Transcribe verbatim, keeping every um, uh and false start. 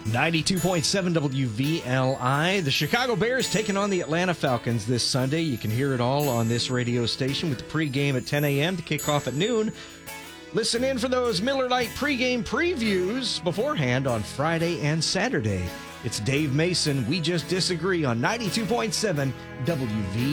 ninety-two point seven W V L I. The Chicago Bears taking on the Atlanta Falcons this Sunday. You can hear it all on this radio station with the pregame at ten a.m. to kick off at noon. Listen in for those Miller Lite pregame previews beforehand on Friday and Saturday. It's Dave Mason. We Just Disagree on ninety-two point seven W V L I.